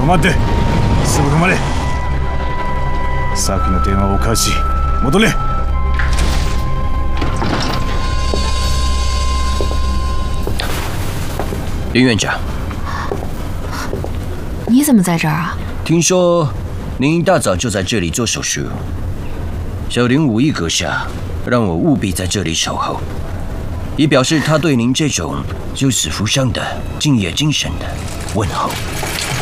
止まって。すぐ止まれ。さっきの電話おかしい。戻れ。 林院长， 你怎么在这儿啊？ 听说您一大早就在这里做手术，小林武艺阁下让我务必在这里守候，以表示他对您这种救死扶伤的敬业精神的问候。